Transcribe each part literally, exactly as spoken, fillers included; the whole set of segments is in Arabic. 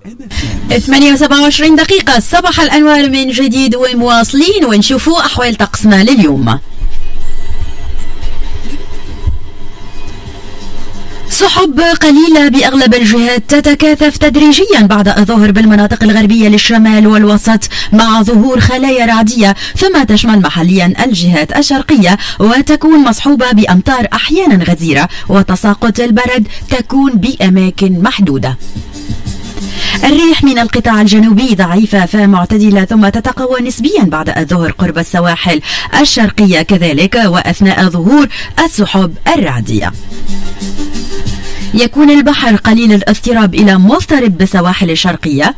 ثمانية وسبعة وعشرين دقيقة صباح الأنوار من جديد ومواصلين ونشوفوا أحوال طقسنا لليوم. سحب قليلة بأغلب الجهات تتكاثف تدريجيا بعد الظهر بالمناطق الغربية للشمال والوسط مع ظهور خلايا رعدية، ثم تشمل محليا الجهات الشرقية وتكون مصحوبة بأمطار أحيانا غزيرة، وتساقط البرد تكون بأماكن محدودة. الريح من القطاع الجنوبي ضعيفة فمعتدلة ثم تتقوى نسبيا بعد الظهر قرب السواحل الشرقية كذلك وأثناء ظهور السحب الرعدية. يكون البحر قليل الاضطراب إلى مضطرب بالسواحل الشرقية.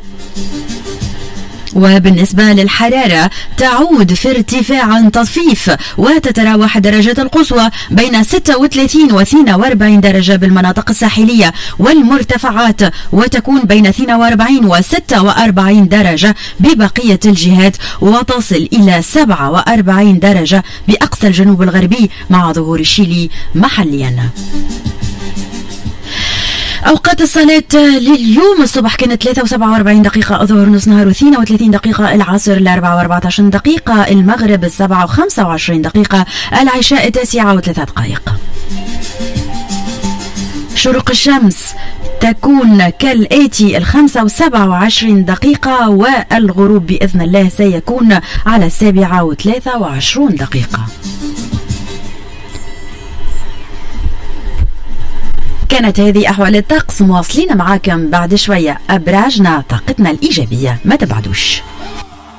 وبالنسبة للحرارة تعود في ارتفاع طفيف وتتراوح درجة القصوى بين ستة وثلاثين و اثنين وأربعين درجة بالمناطق الساحلية والمرتفعات، وتكون بين اثنين وأربعين و ستة وأربعين درجة ببقية الجهات، وتصل إلى سبعة وأربعين درجة بأقصى الجنوب الغربي مع ظهور الشيلي محليا. أوقات الصلاة لليوم: الصبح كانت ثلاثة وسبعة وأربعين دقيقة، الظهر نص نهار واثنين وثلاثين دقيقة، العصر الأربعة وأربعة عشر دقيقة، المغرب السبعة وخمسة وعشرين دقيقة، العشاء التاسعة وثلاثة دقائق. شروق الشمس تكون كالآتي: الخمسة وسبعة وعشرين دقيقة، والغروب بإذن الله سيكون على السابعة وثلاثة وعشرون دقيقة. كانت هذه أحوال الطقس، مواصلين معاكم بعد شوية أبراجنا طاقتنا الإيجابية، ما تبعدوش.